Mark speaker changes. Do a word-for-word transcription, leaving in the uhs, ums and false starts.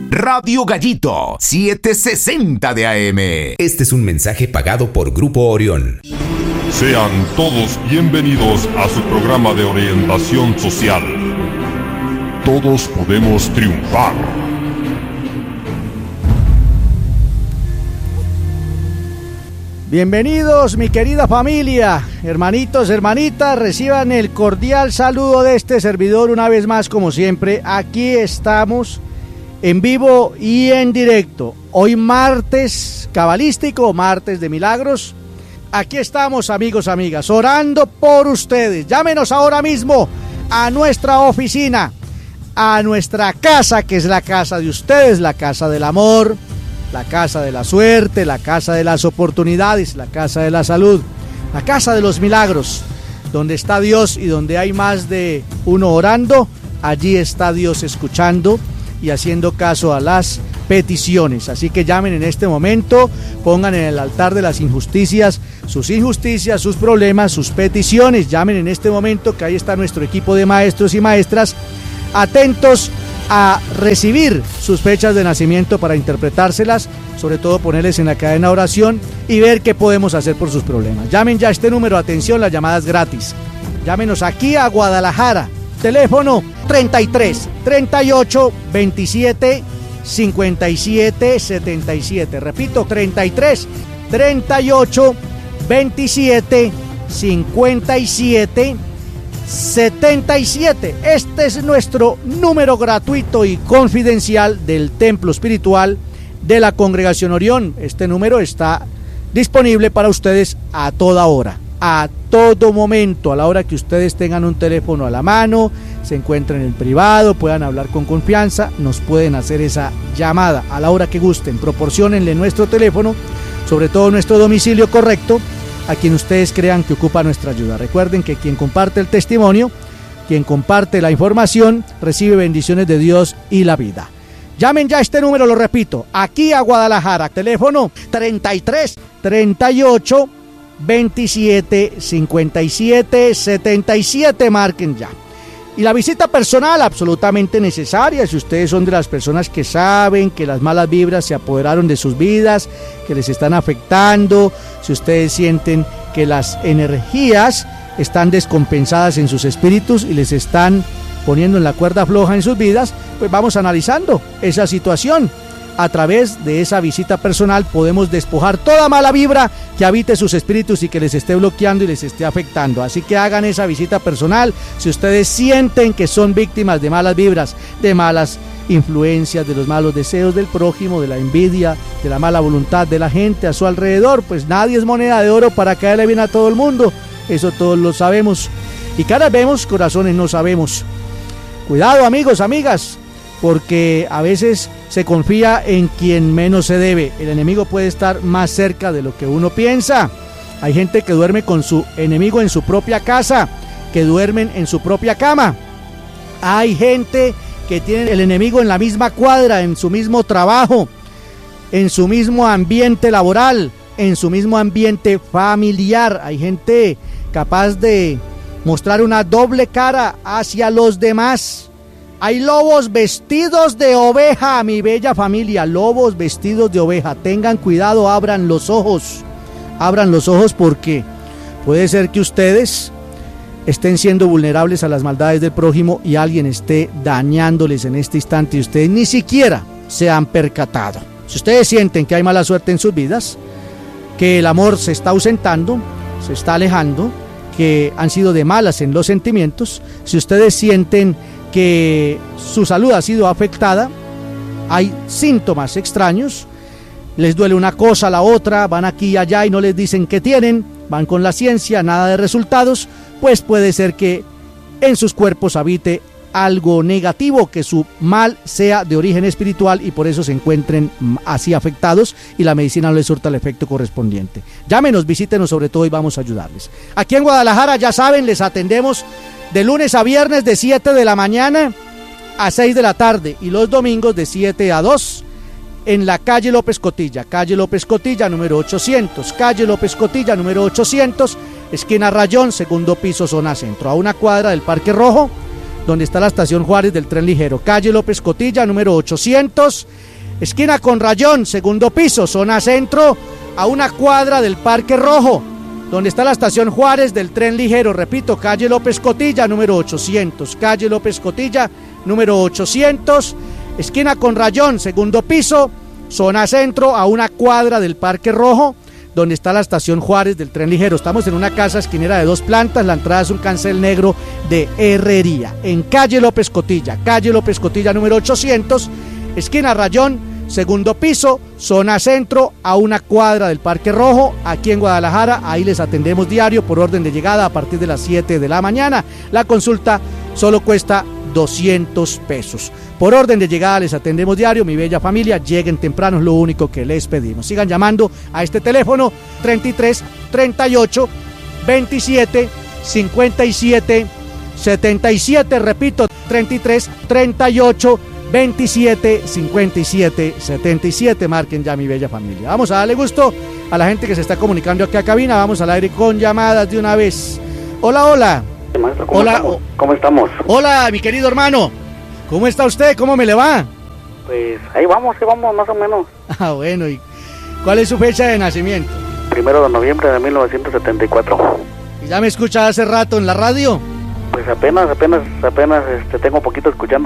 Speaker 1: Radio Gallito, setecientos sesenta de A M.
Speaker 2: Este es un mensaje pagado por Grupo Orión.
Speaker 3: Sean todos bienvenidos a su programa de orientación social. Todos podemos triunfar.
Speaker 4: Bienvenidos, mi querida familia, hermanitos, hermanitas, reciban el cordial saludo de este servidor una vez más, como siempre. Aquí estamos en vivo y en directo. Hoy martes cabalístico, martes de milagros. Aquí estamos, amigos, amigas, orando por ustedes. Llámenos ahora mismo a nuestra oficina, a nuestra casa, que es la casa de ustedes, la casa del amor, la casa de la suerte, la casa de las oportunidades, la casa de la salud, la casa de los milagros, donde está Dios y donde hay más de uno orando. Allí está Dios escuchando y haciendo caso a las peticiones. Así que llamen en este momento, pongan en el altar de las injusticias sus injusticias, sus problemas, sus peticiones. Llamen en este momento, que ahí está nuestro equipo de maestros y maestras atentos a recibir sus fechas de nacimiento para interpretárselas, sobre todo ponerles en la cadena oración y ver qué podemos hacer por sus problemas. Llamen ya a este número, atención, las llamadas gratis. Llámenos aquí a Guadalajara, teléfono treinta y tres, treinta y ocho, veintisiete, cincuenta y siete, setenta y siete. Repito, treinta y tres, treinta y ocho, veintisiete, cincuenta y siete, setenta y siete. Este es nuestro número gratuito y confidencial del Templo Espiritual de la Congregación Orión. Este número está disponible para ustedes a toda hora, a todo momento, a la hora que ustedes tengan un teléfono a la mano, se encuentren en privado, puedan hablar con confianza, nos pueden hacer esa llamada a la hora que gusten. Proporciónenle nuestro teléfono, sobre todo nuestro domicilio correcto, a quien ustedes crean que ocupa nuestra ayuda. Recuerden que quien comparte el testimonio, quien comparte la información, recibe bendiciones de Dios y la vida. Llamen ya a este número, lo repito, aquí a Guadalajara, teléfono treinta y tres, treinta y ocho, veintisiete, cincuenta y siete, setenta y siete, marquen ya. Y la visita personal, absolutamente necesaria, si ustedes son de las personas que saben que las malas vibras se apoderaron de sus vidas, que les están afectando, si ustedes sienten que las energías están descompensadas en sus espíritus y les están poniendo en la cuerda floja en sus vidas, pues vamos analizando esa situación. A través de esa visita personal podemos despojar toda mala vibra que habite sus espíritus y que les esté bloqueando y les esté afectando. Así que hagan esa visita personal si ustedes sienten que son víctimas de malas vibras, de malas influencias, de los malos deseos del prójimo, de la envidia, de la mala voluntad de la gente a su alrededor. Pues nadie es moneda de oro para caerle bien a todo el mundo, eso todos lo sabemos. Y caras vemos, corazones no sabemos. Cuidado, amigos, amigas, porque a veces se confía en quien menos se debe. El enemigo puede estar más cerca de lo que uno piensa. Hay gente que duerme con su enemigo en su propia casa, que duermen en su propia cama. Hay gente que tiene el enemigo en la misma cuadra, en su mismo trabajo, en su mismo ambiente laboral, en su mismo ambiente familiar. Hay gente capaz de mostrar una doble cara hacia los demás. Hay lobos vestidos de oveja, mi bella familia, lobos vestidos de oveja. Tengan cuidado, abran los ojos, abran los ojos, porque puede ser que ustedes estén siendo vulnerables a las maldades del prójimo y alguien esté dañándoles en este instante y ustedes ni siquiera se han percatado. Si ustedes sienten que hay mala suerte en sus vidas, que el amor se está ausentando, se está alejando, que han sido de malas en los sentimientos, si ustedes sienten que su salud ha sido afectada, hay síntomas extraños, les duele una cosa, la otra, van aquí y allá y no les dicen qué tienen, van con la ciencia, nada de resultados, pues puede ser que en sus cuerpos habite algo negativo, que su mal sea de origen espiritual y por eso se encuentren así afectados y la medicina no les surta el efecto correspondiente. Llámenos, visítenos sobre todo y vamos a ayudarles. Aquí en Guadalajara, ya saben, les atendemos de lunes a viernes de siete de la mañana a seis de la tarde y los domingos de siete a dos en la calle López Cotilla, calle López Cotilla número ochocientos, calle López Cotilla número ochocientos, esquina Rayón, segundo piso, zona centro, a una cuadra del Parque Rojo. donde está la estación Juárez del tren ligero. Calle López Cotilla, número ochocientos, esquina con Rayón, segundo piso, zona centro, a una cuadra del Parque Rojo, donde está la estación Juárez del tren ligero. Repito, calle López Cotilla, número ochocientos. Calle López Cotilla, número ochocientos, esquina con Rayón, segundo piso, zona centro, a una cuadra del Parque Rojo, donde está la estación Juárez del tren ligero. Estamos en una casa esquinera de dos plantas, la entrada es un cancel negro de herrería. En calle López Cotilla, calle López Cotilla, número ochocientos, esquina Rayón, segundo piso, zona centro, a una cuadra del Parque Rojo, aquí en Guadalajara. Ahí les atendemos diario por orden de llegada a partir de las siete de la mañana. La consulta solo cuesta doscientos pesos. Por orden de llegada les atendemos diario, mi bella familia. Lleguen temprano, es lo único que les pedimos. Sigan llamando a este teléfono treinta y tres, treinta y ocho, veintisiete, cincuenta y siete, setenta y siete. Repito, treinta y tres, treinta y ocho, veintisiete, cincuenta y siete, setenta y siete. Marquen ya, mi bella familia. Vamos a darle gusto a la gente que se está comunicando aquí a cabina. Vamos al aire con llamadas de una vez. Hola, hola.
Speaker 5: Maestro, ¿cómo
Speaker 4: Hola.
Speaker 5: estamos? ¿Cómo estamos?
Speaker 4: Hola, mi querido hermano. ¿Cómo está usted? ¿Cómo me le va?
Speaker 5: Pues ahí vamos, ahí vamos, más o menos.
Speaker 4: Ah, bueno. ¿Y cuál es su fecha de nacimiento?
Speaker 5: Primero de noviembre de mil novecientos setenta y cuatro.
Speaker 4: ¿Y ya me escucha hace rato en la radio?
Speaker 5: Pues apenas, apenas, apenas este, tengo un poquito escuchando